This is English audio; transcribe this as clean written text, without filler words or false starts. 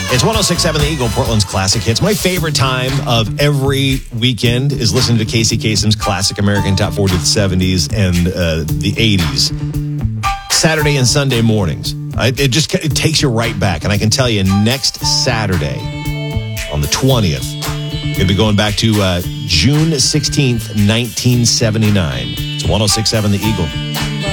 It's 106.7 The Eagle, Portland's classic hits. My favorite time of every weekend is listening to Casey Kasem's classic American Top 40 of the 70s and the 80s. Saturday and Sunday mornings. It takes you right back. And I can tell you, next Saturday, on the 20th, we're going to be going back to June 16th, 1979. It's 106.7 The Eagle.